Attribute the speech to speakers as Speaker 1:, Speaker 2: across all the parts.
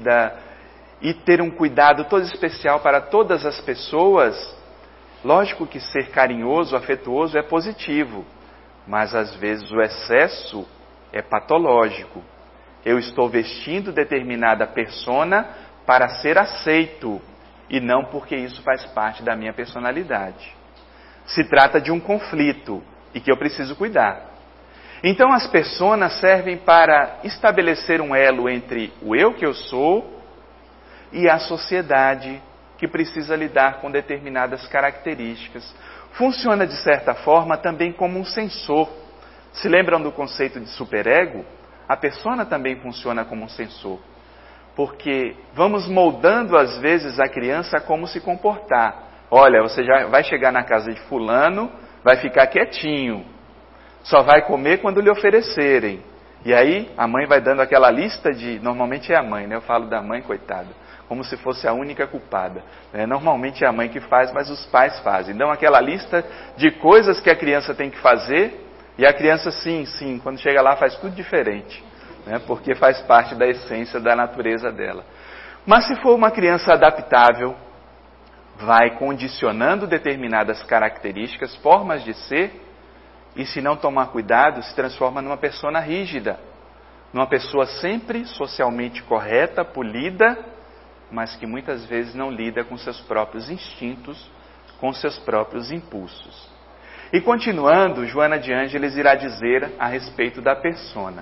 Speaker 1: vida e ter um cuidado todo especial para todas as pessoas, lógico que ser carinhoso, afetuoso é positivo, mas às vezes o excesso é patológico. Eu estou vestindo determinada persona para ser aceito e não porque isso faz parte da minha personalidade. Se trata de um conflito e que eu preciso cuidar. Então as personas servem para estabelecer um elo entre o eu que eu sou e a sociedade que precisa lidar com determinadas características. Funciona de certa forma também como um sensor. Se lembram do conceito de superego? A persona também funciona como um sensor. Porque vamos moldando às vezes a criança a como se comportar. Olha, você já vai chegar na casa de fulano, vai ficar quietinho. Só vai comer quando lhe oferecerem. E aí a mãe vai dando aquela lista de... Normalmente é a mãe, né? Eu falo da mãe, coitada. Como se fosse a única culpada. Normalmente é a mãe que faz, mas os pais fazem. Dão aquela lista de coisas que a criança tem que fazer. E a criança, sim, quando chega lá faz tudo diferente. Porque faz parte da essência da natureza dela. Mas se for uma criança adaptável, vai condicionando determinadas características, formas de ser, e se não tomar cuidado, se transforma numa persona rígida, numa pessoa sempre socialmente correta, polida, mas que muitas vezes não lida com seus próprios instintos, com seus próprios impulsos. E continuando, Joana de Ângeles irá dizer a respeito da persona.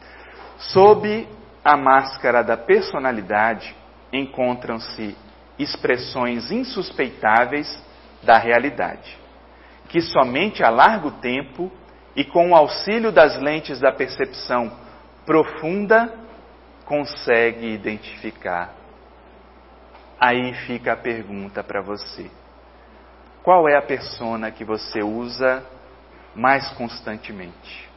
Speaker 1: Sob a máscara da personalidade encontram-se expressões insuspeitáveis da realidade, que somente a largo tempo e com o auxílio das lentes da percepção profunda consegue identificar. Aí fica a pergunta para você. Qual é a persona que você usa mais constantemente?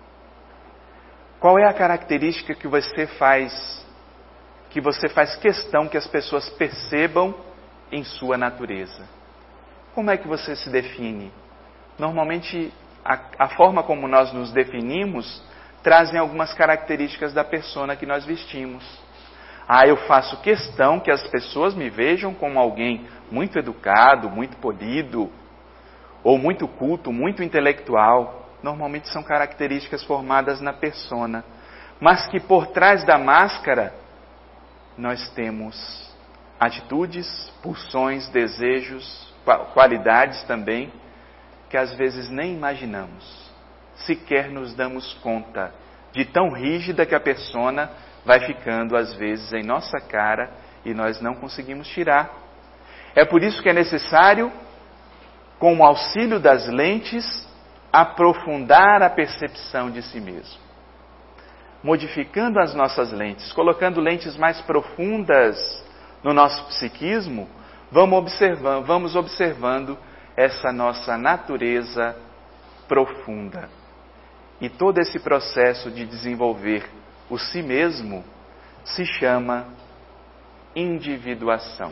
Speaker 1: Qual é a característica que você faz questão que as pessoas percebam em sua natureza? Como é que você se define? Normalmente, a forma como nós nos definimos trazem algumas características da persona que nós vestimos. Eu faço questão que as pessoas me vejam como alguém muito educado, muito polido, ou muito culto, muito intelectual. Normalmente são características formadas na persona, mas que por trás da máscara nós temos atitudes, pulsões, desejos, qualidades também, que às vezes nem imaginamos. Sequer nos damos conta de tão rígida que a persona vai ficando às vezes em nossa cara e nós não conseguimos tirar. É por isso que é necessário, com o auxílio das lentes, aprofundar a percepção de si mesmo. Modificando as nossas lentes, colocando lentes mais profundas no nosso psiquismo, vamos observando essa nossa natureza profunda. E todo esse processo de desenvolver o si mesmo se chama individuação.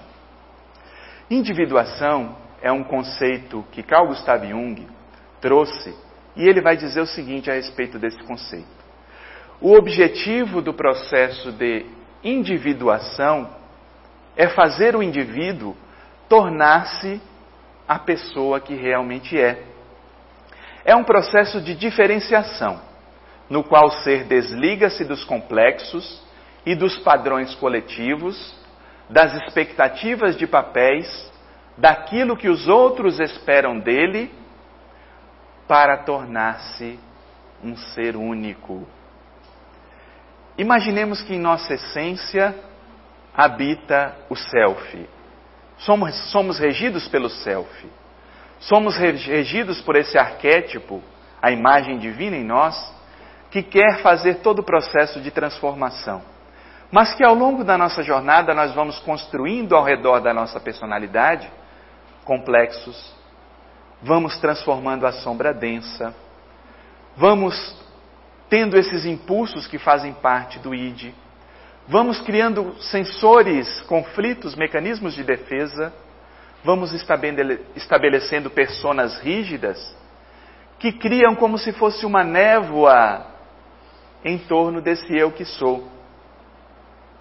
Speaker 1: Individuação é um conceito que Carl Gustav Jung trouxe, e ele vai dizer o seguinte a respeito desse conceito. O objetivo do processo de individuação é fazer o indivíduo tornar-se a pessoa que realmente é. É um processo de diferenciação, no qual o ser desliga-se dos complexos e dos padrões coletivos, das expectativas de papéis, daquilo que os outros esperam dele, para tornar-se um ser único. Imaginemos que em nossa essência habita o self. Somos regidos pelo self. Somos regidos por esse arquétipo, a imagem divina em nós, que quer fazer todo o processo de transformação. Mas que ao longo da nossa jornada nós vamos construindo ao redor da nossa personalidade complexos, vamos transformando a sombra densa, vamos tendo esses impulsos que fazem parte do id, vamos criando sensores, conflitos, mecanismos de defesa, vamos estabelecendo personas rígidas que criam como se fosse uma névoa em torno desse eu que sou.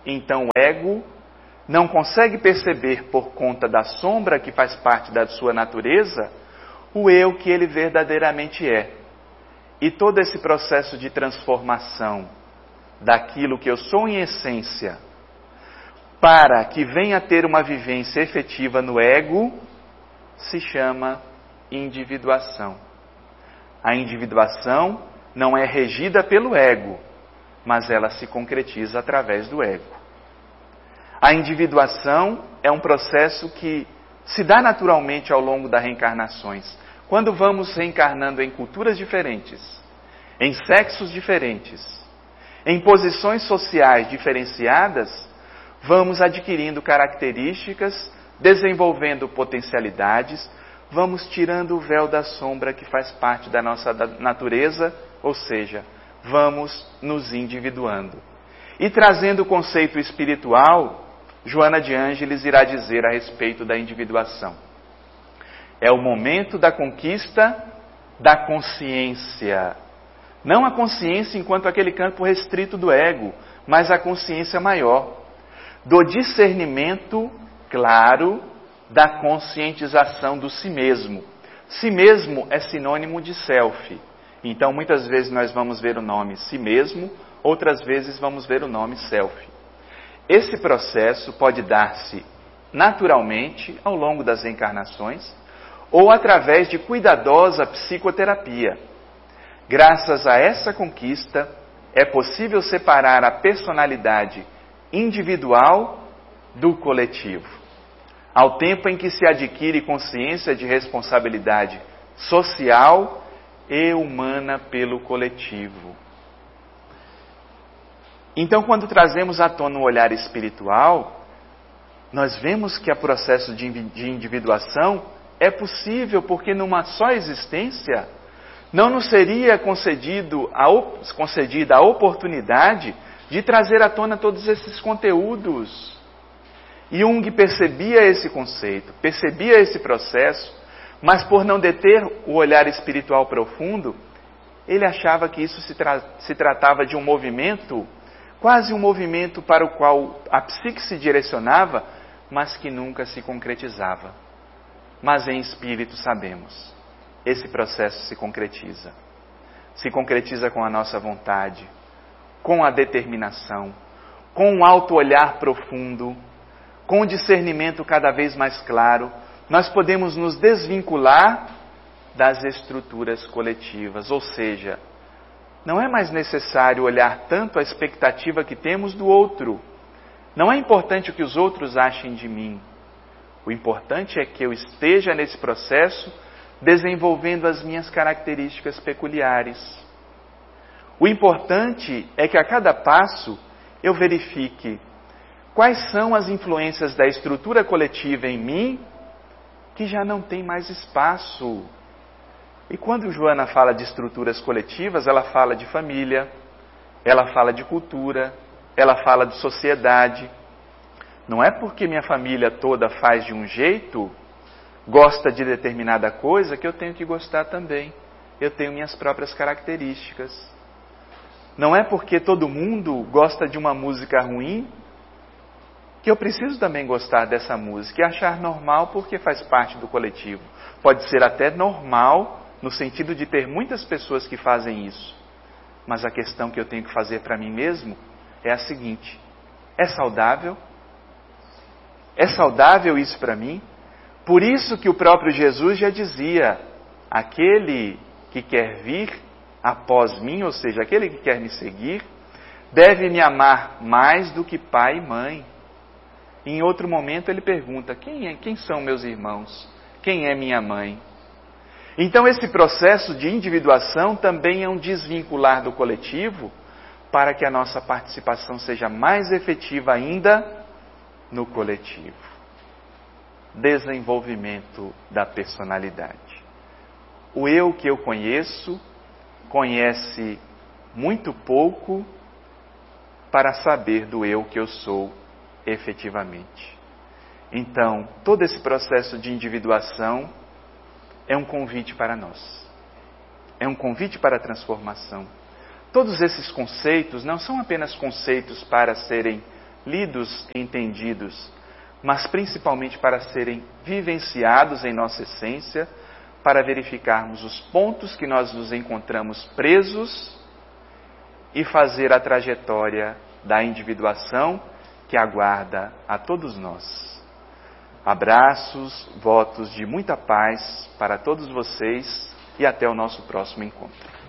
Speaker 1: Então o ego não consegue perceber, por conta da sombra que faz parte da sua natureza, o eu que ele verdadeiramente é. E todo esse processo de transformação daquilo que eu sou em essência, para que venha a ter uma vivência efetiva no ego, se chama individuação. A individuação não é regida pelo ego, mas ela se concretiza através do ego. A individuação é um processo que se dá naturalmente ao longo das reencarnações. Quando vamos reencarnando em culturas diferentes, em sexos diferentes, em posições sociais diferenciadas, vamos adquirindo características, desenvolvendo potencialidades, vamos tirando o véu da sombra que faz parte da nossa natureza, ou seja, vamos nos individuando. E trazendo o conceito espiritual, Joana de Ângeles irá dizer a respeito da individuação. É o momento da conquista da consciência. Não a consciência enquanto aquele campo restrito do ego, mas a consciência maior. Do discernimento claro da conscientização do si mesmo. Si mesmo é sinônimo de self. Então, muitas vezes nós vamos ver o nome si mesmo, outras vezes vamos ver o nome self. Esse processo pode dar-se naturalmente ao longo das encarnações ou através de cuidadosa psicoterapia. Graças a essa conquista, é possível separar a personalidade individual do coletivo. Ao tempo em que se adquire consciência de responsabilidade social e humana pelo coletivo. Então, quando trazemos à tona o olhar espiritual, nós vemos que o processo de individuação é possível porque numa só existência não nos seria concedida a oportunidade de trazer à tona todos esses conteúdos. Jung percebia esse conceito, percebia esse processo, mas por não deter o olhar espiritual profundo, ele achava que isso se tratava de um movimento, quase um movimento para o qual a psique se direcionava, mas que nunca se concretizava. Mas em espírito sabemos, esse processo se concretiza. Se concretiza com a nossa vontade, com a determinação, com um auto-olhar profundo, com um discernimento cada vez mais claro, nós podemos nos desvincular das estruturas coletivas, ou seja, não é mais necessário olhar tanto a expectativa que temos do outro. Não é importante o que os outros achem de mim. O importante é que eu esteja nesse processo desenvolvendo as minhas características peculiares. O importante é que a cada passo eu verifique quais são as influências da estrutura coletiva em mim que já não tem mais espaço. E quando Joana fala de estruturas coletivas, ela fala de família, ela fala de cultura, ela fala de sociedade. Não é porque minha família toda faz de um jeito, gosta de determinada coisa, que eu tenho que gostar também. Eu tenho minhas próprias características. Não é porque todo mundo gosta de uma música ruim, que eu preciso também gostar dessa música e achar normal porque faz parte do coletivo. Pode ser até normal no sentido de ter muitas pessoas que fazem isso. Mas a questão que eu tenho que fazer para mim mesmo é a seguinte: é saudável? É saudável isso para mim? Por isso que o próprio Jesus já dizia: aquele que quer vir após mim, ou seja, aquele que quer me seguir, deve me amar mais do que pai e mãe. Em outro momento ele pergunta: quem são meus irmãos? Quem é minha mãe? Então esse processo de individuação também é um desvincular do coletivo para que a nossa participação seja mais efetiva ainda no coletivo. Desenvolvimento da personalidade. O eu que eu conheço, conhece muito pouco para saber do eu que eu sou efetivamente. Então, todo esse processo de individuação é um convite para nós. É um convite para a transformação. Todos esses conceitos não são apenas conceitos para serem lidos e entendidos, mas principalmente para serem vivenciados em nossa essência, para verificarmos os pontos que nós nos encontramos presos e fazer a trajetória da individuação que aguarda a todos nós. Abraços, votos de muita paz para todos vocês e até o nosso próximo encontro.